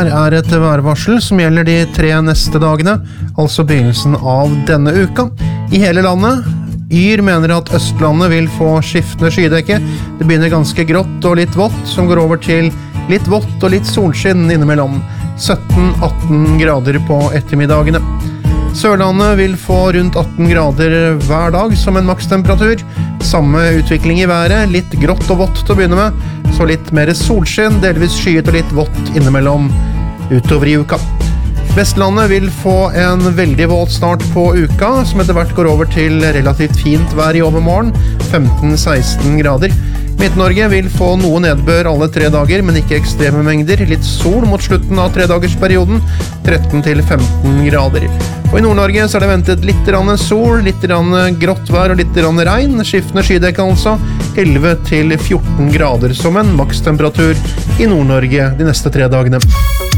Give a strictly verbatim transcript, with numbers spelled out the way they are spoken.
her er et værvarsel som gjelder de tre neste dagene, altså begynnelsen av denne uka. I hele landet, Yr mener at Østlandet vil få skiftende skydekke. Det begynner ganske grått og litt vått, som går over til litt vått og litt solskinn innimellom. sytten til atten grader på ettermiddagene. Sørlandet vil få rundt atten grader hver dag som en makstemperatur. Samme utvikling i været, litt grått og vått til å begynne med, så litt mer solskinn, delvis skyet og litt vått innimellom utover i uka. Vestlandet vil få en veldig våt start på uka, som etter hvert går over til relativt fint vær i overmorgen, femten til seksten grader. Midt-Norge vil få noe nedbør alle tre dager, men ikke ekstreme mengder. Litt sol mot slutten av tredagersperioden, tretten til femten grader. Og i Nord-Norge så er det ventet litt rann sol, litt rann grått vær og litt rann regn. Skiftende skydekke altså, elleve til fjorten grader som en makstemperatur i Nord-Norge de neste tre dagene.